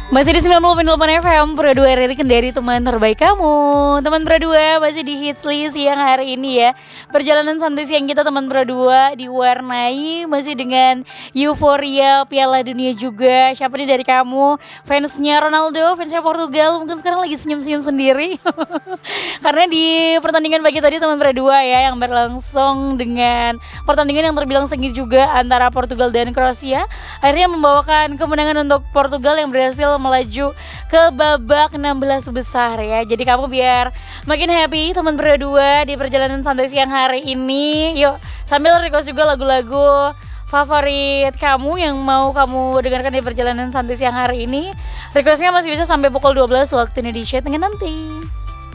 Masih di 90.8 FM Pro 2 RRI Kendari, teman terbaik kamu. Teman Pro 2 masih di Hits List siang hari ini ya. Perjalanan santai siang kita teman Pro 2 diwarnai masih dengan euforia Piala Dunia juga. Siapa nih dari kamu? Fansnya Ronaldo, fansnya Portugal, mungkin sekarang lagi senyum-senyum sendiri. Karena di pertandingan pagi tadi teman Pro 2 ya, yang berlangsung dengan pertandingan yang terbilang sengit juga antara Portugal dan Kroasia, akhirnya membawakan kemenangan untuk Portugal yang berhasil melaju ke babak 16 besar ya. Jadi kamu biar makin happy teman berdua di perjalanan santai siang hari ini, yuk sambil request juga lagu-lagu favorit kamu yang mau kamu dengarkan di perjalanan santai siang hari ini. Requestnya masih bisa sampai pukul 12 waktu Indonesia Tengah nanti.